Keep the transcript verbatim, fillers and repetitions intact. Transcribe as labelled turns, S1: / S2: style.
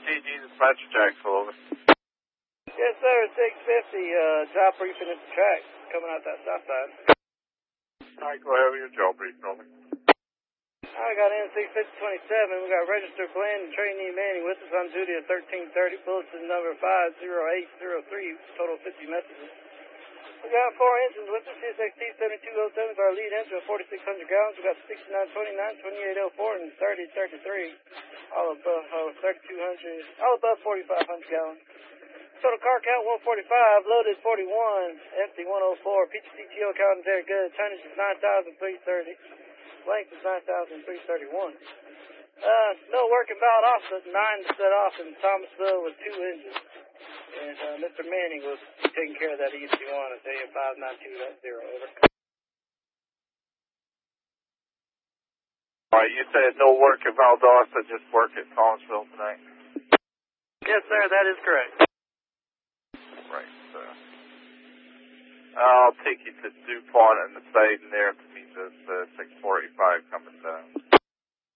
S1: T G Dispatcher Jacksonville, over.
S2: Yes, sir, six fifty, uh, job briefing at the track, coming out that south side.
S1: Alright, go ahead with your job briefing, over.
S2: I got in six fifty twenty-seven. We got registered Glenn and trainee Manning with us on duty at thirteen thirty, bulletin number five zero eight zero three, total fifty messages. We got four engines with us, C S X T seventy-two oh seven is our lead engine with forty-six hundred gallons. We got sixty-nine twenty-nine, twenty-eight oh four, and thirty thirty-three, all above oh, thirty-two hundred, all above forty-five hundred gallons. Total car count one forty-five, loaded forty-one, empty one oh four, P T C O counting very good, tonnage is nine thousand three hundred thirty, length is nine thousand three hundred thirty-one. Uh, no working valve offset, nine to set off in Thomasville with two engines. And uh, Mister Manning was taking care of that E C one at A M five nine two zero, over.
S1: Alright, you said no work at Valdosta, just work at Thomasville tonight?
S2: Yes, sir, that is correct.
S1: Right, so I'll take you to DuPont and the site, and there to meet this uh, six four eight five coming